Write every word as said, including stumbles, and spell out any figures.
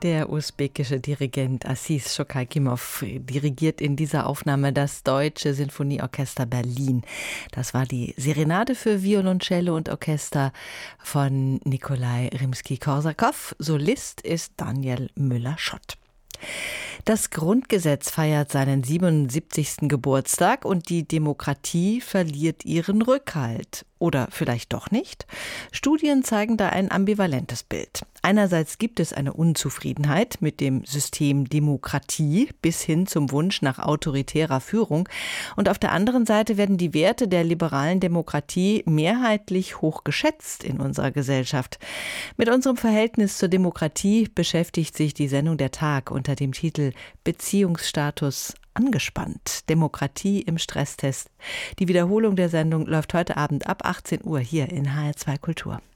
Der usbekische Dirigent Aziz Shokaykimov dirigiert in dieser Aufnahme das Deutsche Sinfonieorchester Berlin. Das war die Serenade für Violoncello und Orchester von Nikolai Rimski-Korsakow. Solist ist Daniel Müller-Schott. Das Grundgesetz feiert seinen siebenundsiebzigsten Geburtstag und die Demokratie verliert ihren Rückhalt. Oder vielleicht doch nicht? Studien zeigen da ein ambivalentes Bild. Einerseits gibt es eine Unzufriedenheit mit dem System Demokratie bis hin zum Wunsch nach autoritärer Führung. Und auf der anderen Seite werden die Werte der liberalen Demokratie mehrheitlich hoch geschätzt in unserer Gesellschaft. Mit unserem Verhältnis zur Demokratie beschäftigt sich die Sendung Der Tag unter dem Titel Beziehungsstatus angespannt. Demokratie im Stresstest. Die Wiederholung der Sendung läuft heute Abend ab achtzehn Uhr hier in H R zwei Kultur.